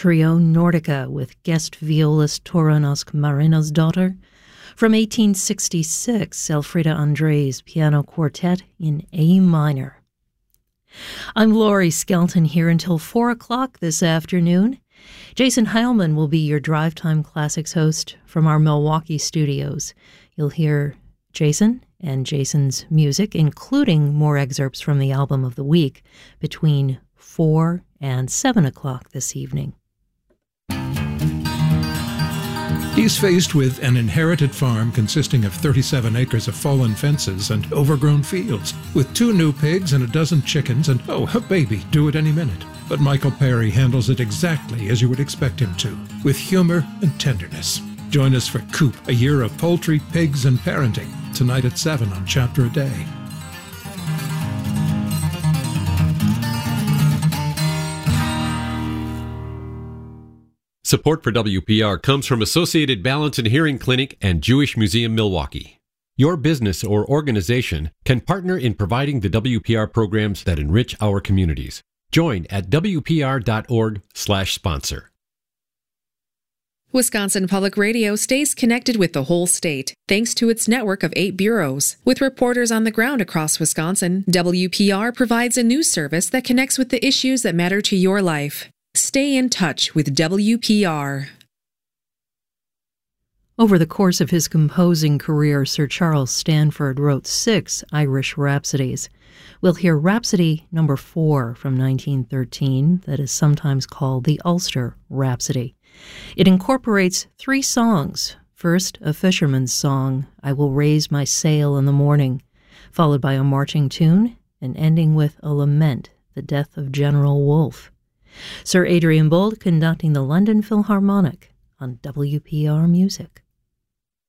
Trio Nordica with guest violist Toronos Marina's daughter. From 1866, Elfrida André's piano quartet in A minor. I'm Laurie Skelton here until 4 o'clock this afternoon. Jason Heilman will be your Drive Time Classics host from our Milwaukee studios. You'll hear Jason and Jason's music, including more excerpts from the album of the week, between 4 and 7 o'clock this evening. He's faced with an inherited farm consisting of 37 acres of fallen fences and overgrown fields, with 2 new pigs and a dozen chickens and, a baby due at any minute. But Michael Perry handles it exactly as you would expect him to, with humor and tenderness. Join us for Coop, a year of poultry, pigs, and parenting, tonight at 7 on Chapter a Day. Support for WPR comes from Associated Balance and Hearing Clinic and Jewish Museum Milwaukee. Your business or organization can partner in providing the WPR programs that enrich our communities. Join at WPR.org/sponsor. Wisconsin Public Radio stays connected with the whole state, thanks to its network of 8 bureaus. With reporters on the ground across Wisconsin, WPR provides a news service that connects with the issues that matter to your life. Stay in touch with WPR. Over the course of his composing career, Sir Charles Stanford wrote 6 Irish rhapsodies. We'll hear Rhapsody No. 4 from 1913, that is sometimes called the Ulster Rhapsody. It incorporates 3 songs. First, a fisherman's song, I Will Raise My Sail in the Morning, followed by a marching tune, and ending with a lament, the death of General Wolfe. Sir Adrian Boult conducting the London Philharmonic on WPR Music.